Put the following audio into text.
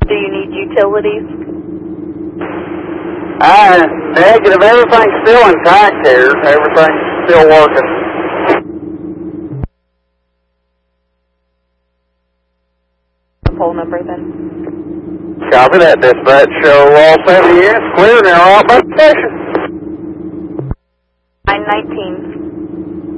Do you need utilities? Negative. Everything's still intact here. Everything's still working. The pole number then. Copy that, dispatch. Show all 70 units clear now. All back station. 919.